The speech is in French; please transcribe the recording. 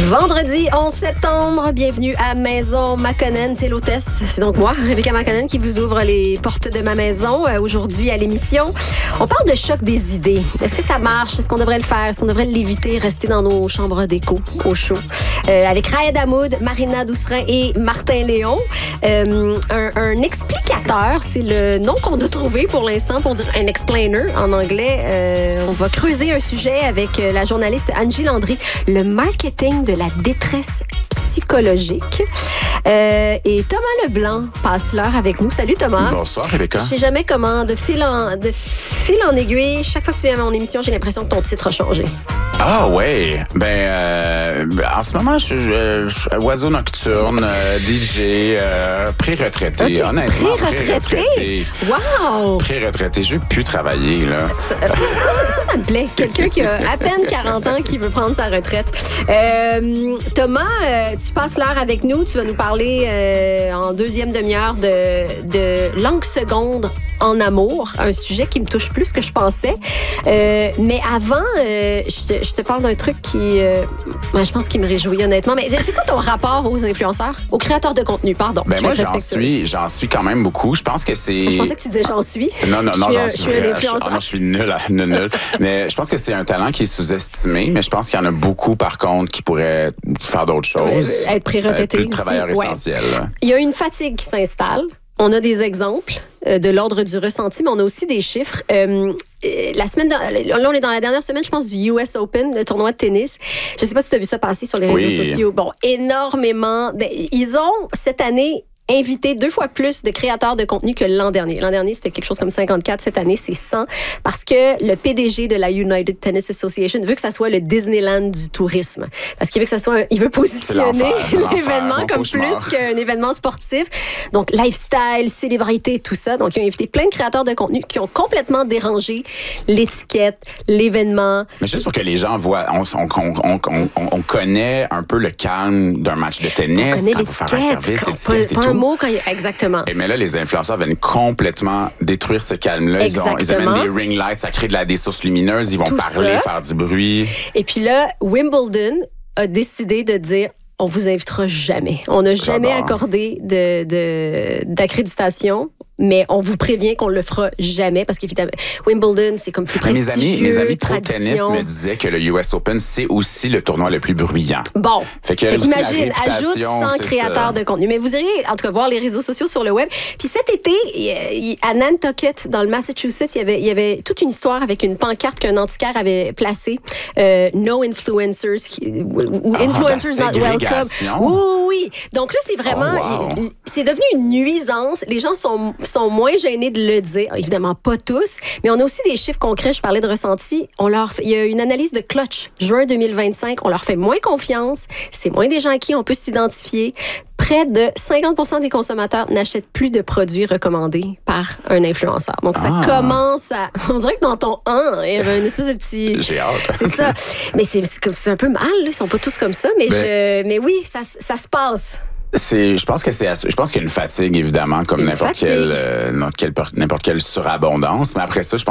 Vendredi 11 septembre, bienvenue à Maison Makonnen, c'est l'hôtesse. C'est donc moi, Rebecca Makonnen, qui vous ouvre les portes de ma maison aujourd'hui à l'émission. On parle de choc des idées. Est-ce que ça marche? Est-ce qu'on devrait le faire? Est-ce qu'on devrait l'éviter, rester dans nos chambres d'écho au chaud? Avec Raed Hamoud, Marina Doucerin et Martin Léon. Un explicateur, c'est le nom qu'on a trouvé pour l'instant pour dire un explainer en anglais. On va creuser un sujet avec la journaliste Angie Landry, le marketing de la détresse psychologique. Et Thomas Leblanc passe l'heure avec nous. Salut Thomas. Bonsoir Rebecca. Je sais jamais comment, de fil en aiguille, chaque fois que tu viens à mon émission, j'ai l'impression que ton titre a changé. Ah ouais, en ce moment, je suis oiseau nocturne, DJ, pré-retraité, Okay. honnêtement. Pré-retraité? Wow! Pré-retraité, je veux plus travailler, là. Ça me plaît. Quelqu'un qui a à peine 40 ans qui veut prendre sa retraite. Thomas, tu passes l'heure avec nous. Tu vas nous parler en deuxième demi-heure de langue seconde en amour, un sujet qui me touche plus que je pensais. Mais avant, je te parle d'un truc qui, je pense qu'il me réjouit honnêtement. Mais c'est quoi ton rapport aux influenceurs, aux créateurs de contenu, pardon? Moi, j'en suis quand même beaucoup. Je pense que c'est... Je pensais que tu disais j'en suis. Non, j'en suis. Je suis un influenceur. Je suis nul. Mais je pense que c'est un talent qui est sous-estimé. Mais je pense qu'il y en a beaucoup, par contre, qui pourraient faire d'autres choses. Être pré-retraité. Plus travailleur essentiel. Il y a une fatigue qui s'installe. On a des exemples de l'ordre du ressenti, mais on a aussi des chiffres. Là, on est dans la dernière semaine, je pense, du US Open, le tournoi de tennis. Je ne sais pas si tu as vu ça passer sur les réseaux sociaux. Bon, énormément. Ils ont, cette année, invité 2 fois plus de créateurs de contenu que l'an dernier. L'an dernier, c'était quelque chose comme 54. Cette année, c'est 100. Parce que le PDG de la United Tennis Association veut que ça soit le Disneyland du tourisme. Parce qu'il veut que ça soit il veut positionner l'événement comme plus qu'un événement sportif. Donc, lifestyle, célébrité, tout ça. Donc, ils ont invité plein de créateurs de contenu qui ont complètement dérangé l'étiquette, l'événement. Mais juste pour que les gens voient, on connaît un peu le calme d'un match de tennis. On connaît quand faut faire un service, l'étiquette et tout. Exactement. Mais là, les influenceurs viennent complètement détruire ce calme-là. Ils amènent des ring lights, ça crée des sources lumineuses, ils vont parler, faire du bruit. Et puis là, Wimbledon a décidé de dire on vous invitera jamais. On n'a jamais accordé d'accréditation. Mais on vous prévient qu'on le fera jamais parce qu'évidemment, Wimbledon, c'est comme plus prestigieux. Mes amis pro-tennis me disaient que le US Open, c'est aussi le tournoi le plus bruyant. Bon. Fait qu'imagine, ajoute 100 créateurs de contenu. Mais vous irez, en tout cas, voir les réseaux sociaux sur le web. Puis cet été, à Nantucket, dans le Massachusetts, il y avait toute une histoire avec une pancarte qu'un antiquaire avait placée. No influencers, ou influencers not welcome. Oui. Donc là, c'est vraiment, c'est devenu une nuisance. Les gens sont moins gênés de le dire. Évidemment, pas tous, mais on a aussi des chiffres concrets. Je parlais de ressenti. Il y a une analyse de Clutch, juin 2025. On leur fait moins confiance. C'est moins des gens à qui on peut s'identifier. Près de 50% des consommateurs n'achètent plus de produits recommandés par un influenceur. Donc, ça commence à... On dirait que dans ton il y avait une espèce de petit... J'ai hâte. C'est ça. Mais c'est un peu mal, là. Ils sont pas tous comme ça. Mais oui, ça se passe. Je pense qu'il y a une fatigue, évidemment, comme n'importe quelle surabondance. Mais après ça,